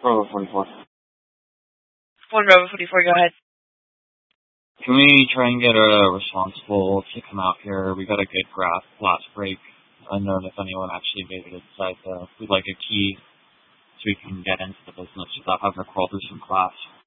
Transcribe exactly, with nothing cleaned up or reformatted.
Bravo forty-four. One Bravo forty-four, go ahead. Can we try and get a responsible to come out here? We got a good graph last break. Unknown if anyone actually made it inside. Uh, we'd like a key so we can get into the business without having to crawl through some class.